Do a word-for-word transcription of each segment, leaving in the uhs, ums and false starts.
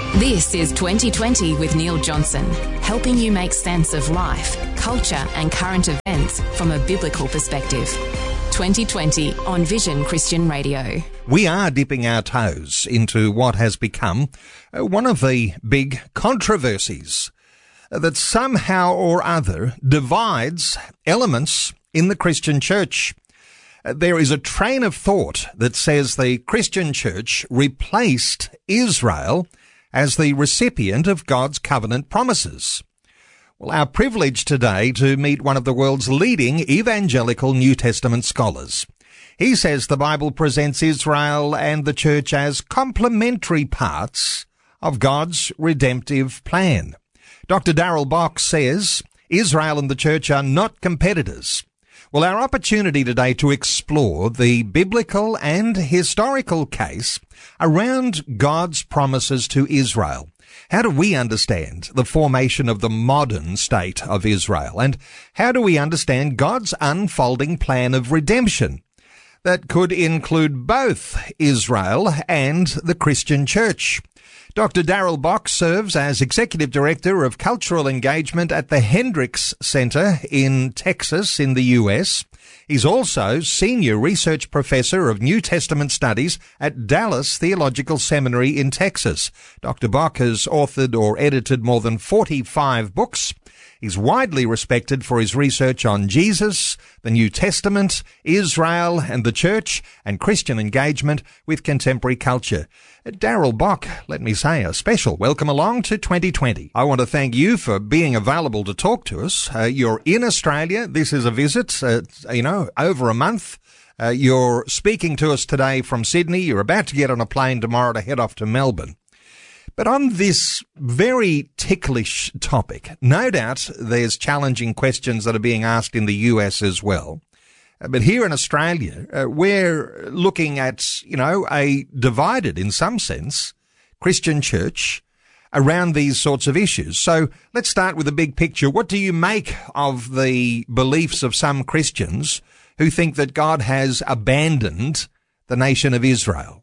This is twenty twenty with Neil Johnson, helping you make sense of life, culture and current events from a biblical perspective. twenty twenty on Vision Christian Radio. We are dipping our toes into what has become one of the big controversies that somehow or other divides elements in the Christian church. There is a train of thought that says the Christian church replaced Israel as the recipient of God's covenant promises. Well, our privilege today to meet one of the world's leading evangelical New Testament scholars. He says the Bible presents Israel and the church as complementary parts of God's redemptive plan. Doctor Darrell Bock says Israel and the church are not competitors. Well, our opportunity today to explore the biblical and historical case around God's promises to Israel. How do we understand the formation of the modern state of Israel? And how do we understand God's unfolding plan of redemption that could include both Israel and the Christian church? Doctor Darrell Bock serves as Executive Director of Cultural Engagement at the Hendricks Center in Texas in the U S. He's also Senior Research Professor of New Testament Studies at Dallas Theological Seminary in Texas. Doctor Bock has authored or edited more than forty-five books. He's widely respected for his research on Jesus, the New Testament, Israel and the church, and Christian engagement with contemporary culture. Darrell Bock, let me say a special welcome along to twenty twenty. I want to thank you for being available to talk to us. Uh, you're in Australia. This is a visit, uh, you know, over a month. Uh, you're speaking to us today from Sydney. You're about to get on a plane tomorrow to head off to Melbourne. But on this very ticklish topic, no doubt there's challenging questions that are being asked in the U S as well. But here in Australia, uh, we're looking at, you know, a divided, in some sense, Christian church around these sorts of issues. So let's start with the big picture. What do you make of the beliefs of some Christians who think that God has abandoned the nation of Israel?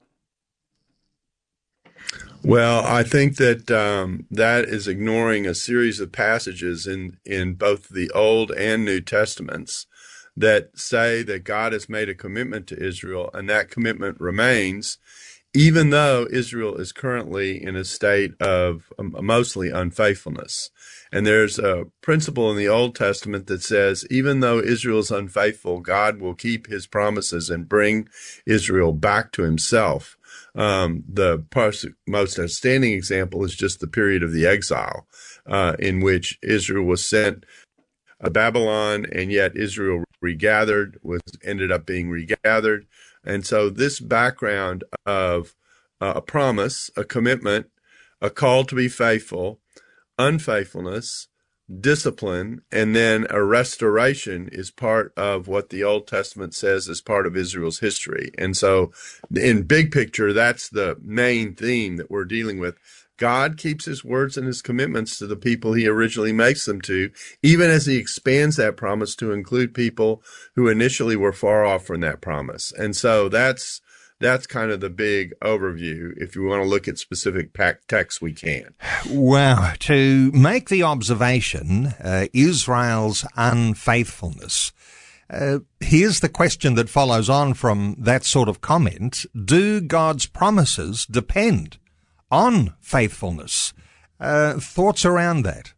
Well, I think that um, that is ignoring a series of passages in, in both the Old and New Testaments that say that God has made a commitment to Israel, and that commitment remains, even though Israel is currently in a state of um, mostly unfaithfulness. And there's a principle in the Old Testament that says, even though Israel is unfaithful, God will keep his promises and bring Israel back to himself. Um, the most outstanding example is just the period of the exile, uh, in which Israel was sent to Babylon, and yet Israel regathered, was ended up being regathered. And so this background of uh, a promise, a commitment, a call to be faithful, unfaithfulness, discipline, and then a restoration is part of what the Old Testament says is part of Israel's history. And so in big picture, that's the main theme that we're dealing with. God keeps his words and his commitments to the people he originally makes them to, even as he expands that promise to include people who initially were far off from that promise. And so that's That's kind of the big overview. If you want to look at specific texts, we can. Wow. To make the observation, uh, Israel's unfaithfulness, uh, here's the question that follows on from that sort of comment. Do God's promises depend on faithfulness? Uh, thoughts around that?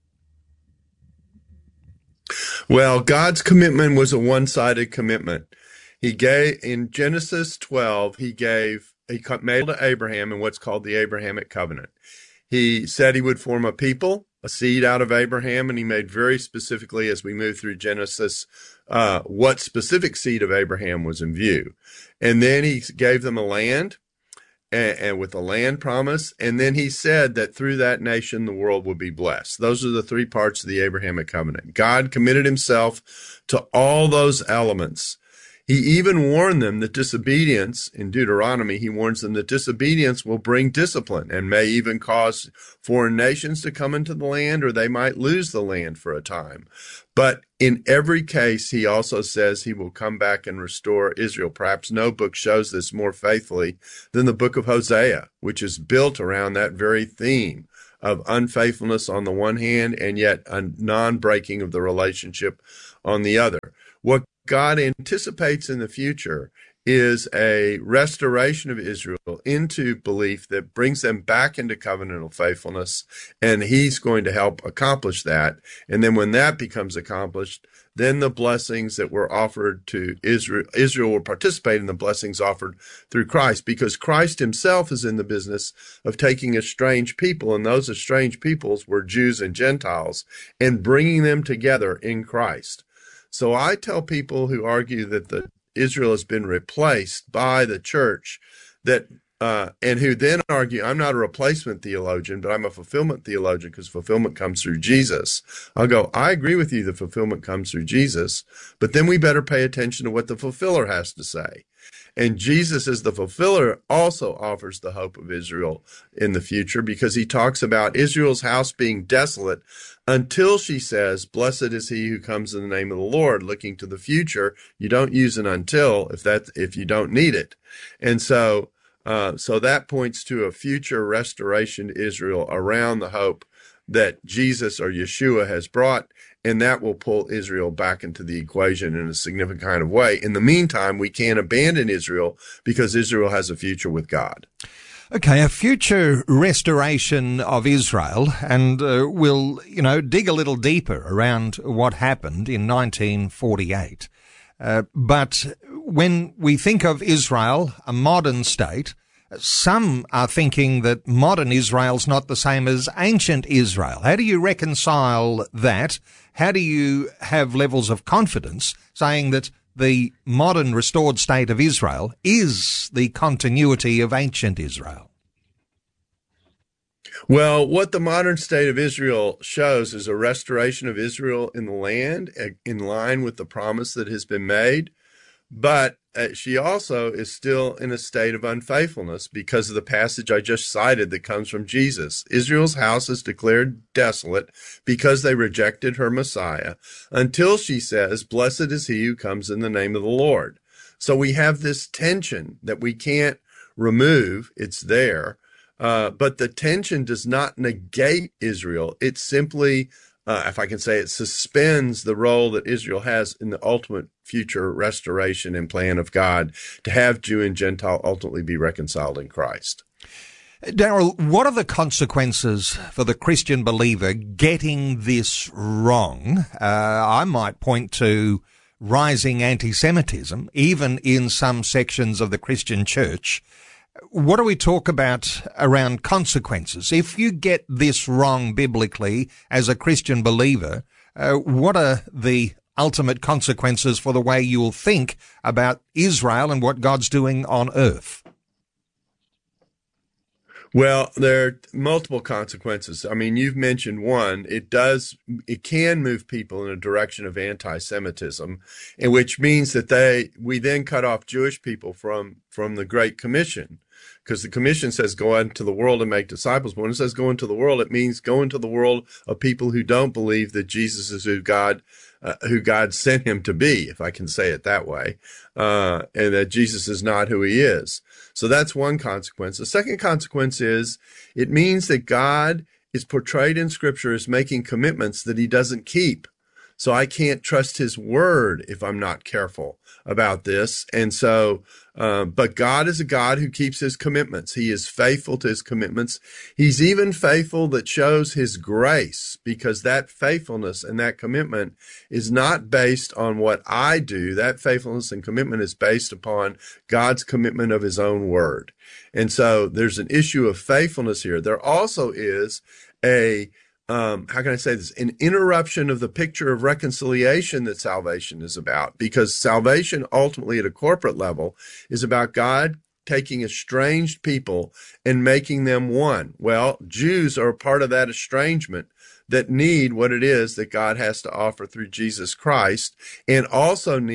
Well, God's commitment was a one-sided commitment. He gave, in Genesis twelve, he gave, he made to Abraham in what's called the Abrahamic covenant. He said he would form a people, a seed out of Abraham, and he made very specifically, as we move through Genesis, uh, what specific seed of Abraham was in view. And then he gave them a land, and, and with a land promise, and then he said that through that nation the world would be blessed. Those are the three parts of the Abrahamic covenant. God committed himself to all those elements. He even warned them that disobedience, in Deuteronomy, he warns them that disobedience will bring discipline and may even cause foreign nations to come into the land, or they might lose the land for a time. But in every case, he also says he will come back and restore Israel. Perhaps no book shows this more faithfully than the book of Hosea, which is built around that very theme of unfaithfulness on the one hand and yet a non-breaking of the relationship on the other. What God anticipates in the future is a restoration of Israel into belief that brings them back into covenantal faithfulness, and he's going to help accomplish that. And then when that becomes accomplished, then the blessings that were offered to Israel, Israel will participate in the blessings offered through Christ, because Christ himself is in the business of taking estranged people, and those estranged peoples were Jews and Gentiles, and bringing them together in Christ. So I tell people who argue that the Israel has been replaced by the church, that uh, and who then argue, I'm not a replacement theologian, but I'm a fulfillment theologian because fulfillment comes through Jesus. I'll go, I agree with you that fulfillment comes through Jesus, but then we better pay attention to what the fulfiller has to say. And Jesus, as the fulfiller, also offers the hope of Israel in the future, because he talks about Israel's house being desolate until she says, blessed is he who comes in the name of the Lord. Looking to the future, you don't use an until if that if you don't need it. And so uh, so that points to a future restoration to Israel around the hope that Jesus or Yeshua has brought, and that will pull Israel back into the equation in a significant kind of way. In the meantime, we can't abandon Israel because Israel has a future with God. Okay, a future restoration of Israel, and uh, we'll, you know, dig a little deeper around what happened in nineteen forty-eight. Uh, but when we think of Israel, a modern state, some are thinking that modern Israel's not the same as ancient Israel. How do you reconcile that? How do you have levels of confidence saying that the modern restored state of Israel is the continuity of ancient Israel? Well, what the modern state of Israel shows is a restoration of Israel in the land in line with the promise that has been made. But uh, she also is still in a state of unfaithfulness because of the passage I just cited that comes from Jesus. Israel's house is declared desolate because they rejected her Messiah, until she says, blessed is he who comes in the name of the Lord. So we have this tension that we can't remove. It's there. Uh, but the tension does not negate Israel. It simply, uh, if I can say it, suspends the role that Israel has in the ultimate future restoration and plan of God to have Jew and Gentile ultimately be reconciled in Christ. Daryl, what are the consequences for the Christian believer getting this wrong? Uh, I might point to rising anti-Semitism, even in some sections of the Christian church. What do we talk about around consequences? If you get this wrong biblically as a Christian believer, uh, what are the ultimate consequences for the way you'll think about Israel and what God's doing on earth? Well, there are multiple consequences. I mean, you've mentioned one. It does, it can move people in a direction of anti-Semitism, and which means that they, we then cut off Jewish people from, from the Great Commission. Because the commission says go into the world and make disciples. But when it says go into the world, it means go into the world of people who don't believe that Jesus is who God, uh, who God sent him to be, if I can say it that way, uh, and that Jesus is not who he is. So that's one consequence. The second consequence is it means that God is portrayed in Scripture as making commitments that he doesn't keep. So I can't trust his word if I'm not careful about this. And so, uh, but God is a God who keeps his commitments. He is faithful to his commitments. He's even faithful that shows his grace, because that faithfulness and that commitment is not based on what I do. That faithfulness and commitment is based upon God's commitment of his own word. And so there's an issue of faithfulness here. There also is a Um, how can I say this? An interruption of the picture of reconciliation that salvation is about, because salvation ultimately at a corporate level is about God taking estranged people and making them one. Well, Jews are a part of that estrangement that need what it is that God has to offer through Jesus Christ, and also need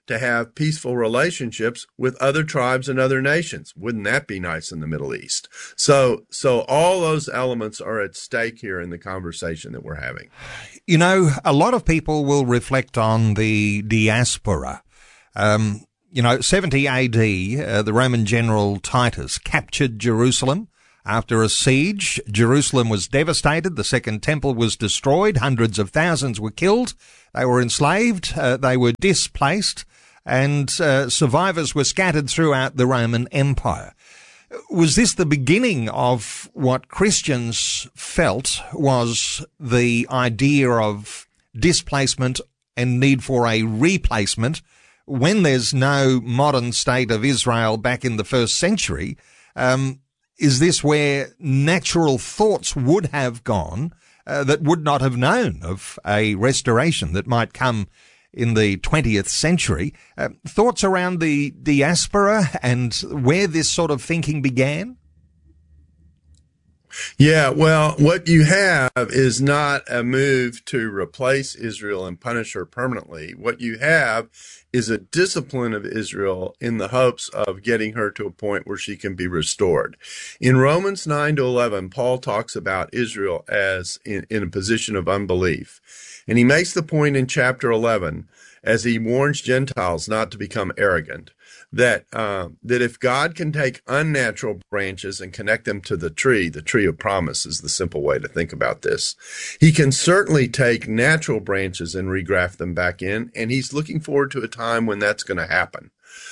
to have peaceful relationships with other tribes and other nations. Wouldn't that be nice in the Middle East? So, so all those elements are at stake here in the conversation that we're having. You know, a lot of people will reflect on the diaspora. Um, you know, seventy A D, uh, the Roman general Titus captured Jerusalem. After a siege, Jerusalem was devastated. The Second Temple was destroyed. Hundreds of thousands were killed. They were enslaved. Uh, they were displaced. And uh, survivors were scattered throughout the Roman Empire. Was this the beginning of what Christians felt was the idea of displacement and need for a replacement when there's no modern state of Israel back in the first century? Um, Is this where natural thoughts would have gone uh, that would not have known of a restoration that might come in the twentieth century? Uh, thoughts around the diaspora and where this sort of thinking began? Yeah, well, what you have is not a move to replace Israel and punish her permanently. What you have is a discipline of Israel in the hopes of getting her to a point where she can be restored. In Romans nine to eleven, Paul talks about Israel as in, in a position of unbelief. And he makes the point in chapter eleven, as he warns Gentiles not to become arrogant, that uh, that if God can take unnatural branches and connect them to the tree, the tree of promise is the simple way to think about this, he can certainly take natural branches and regraft them back in, and he's looking forward to a time when that's going to happen.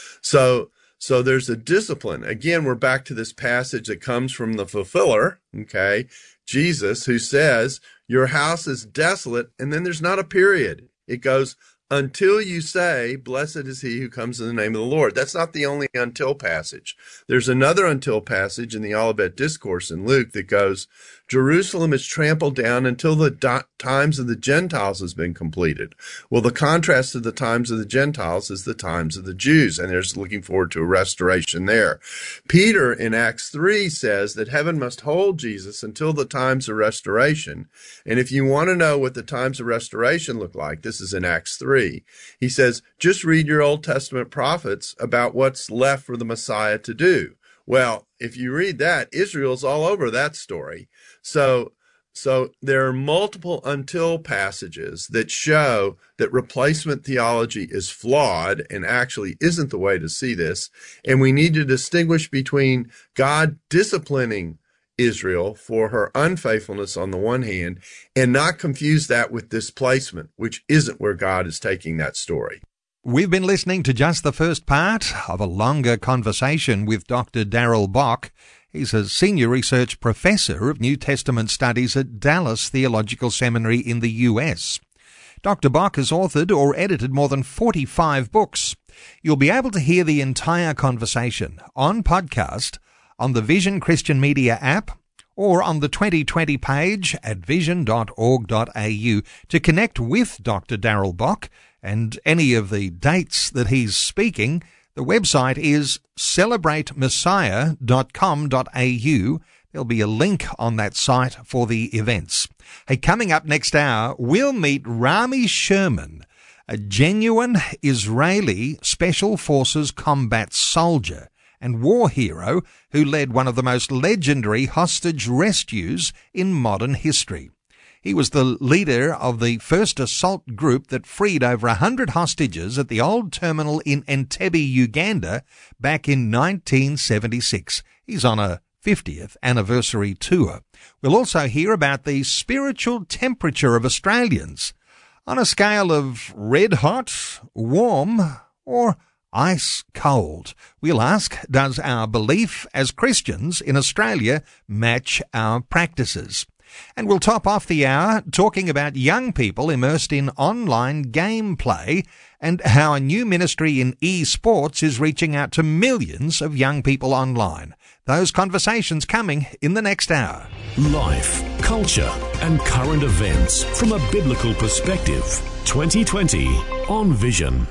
So, so there's a discipline. Again, we're back to this passage that comes from the fulfiller, okay, Jesus, who says, your house is desolate, and then there's not a period. It goes, until you say, blessed is he who comes in the name of the Lord. That's not the only until passage. There's another until passage in the Olivet Discourse in Luke that goes, Jerusalem is trampled down until the do- times of the Gentiles has been completed. Well, the contrast to the times of the Gentiles is the times of the Jews, and they're looking forward to a restoration there. Peter in Acts three says that heaven must hold Jesus until the times of restoration. And if you want to know what the times of restoration look like, this is in Acts three. He says, just read your Old Testament prophets about what's left for the Messiah to do. Well, if you read that, Israel's all over that story. So, so there are multiple until passages that show that replacement theology is flawed and actually isn't the way to see this. And we need to distinguish between God disciplining Israel for her unfaithfulness on the one hand and not confuse that with displacement, which isn't where God is taking that story. We've been listening to just the first part of a longer conversation with Doctor Darrell Bock. He's a senior research professor of New Testament studies at Dallas Theological Seminary in the U S. Doctor Bock has authored or edited more than forty-five books. You'll be able to hear the entire conversation on podcast on the Vision Christian Media app or on the twenty twenty page at vision dot org dot a u. To connect with Doctor Darrell Bock and any of the dates that he's speaking, the website is celebrate messiah dot com dot a u. There'll be a link on that site for the events. Hey, coming up next hour, we'll meet Rami Sherman, a genuine Israeli Special Forces combat soldier and war hero who led one of the most legendary hostage rescues in modern history. He was the leader of the first assault group that freed over a hundred hostages at the old terminal in Entebbe, Uganda, back in nineteen seventy-six. He's on a fiftieth anniversary tour. We'll also hear about the spiritual temperature of Australians on a scale of red hot, warm, or ice cold. We'll ask, does our belief as Christians in Australia match our practices? And we'll top off the hour talking about young people immersed in online gameplay and how a new ministry in e-sports is reaching out to millions of young people online. Those conversations coming in the next hour. Life, culture, and current events from a biblical perspective. twenty twenty on Vision.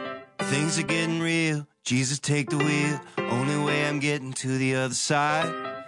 Things are getting real. Jesus, take the wheel. Only way I'm getting to the other side.